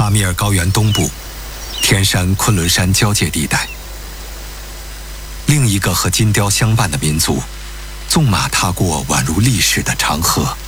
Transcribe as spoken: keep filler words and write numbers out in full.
帕米尔高原东部，天山昆仑山交界地带。另一个和金雕相伴的民族，纵马踏过宛如历史的长河。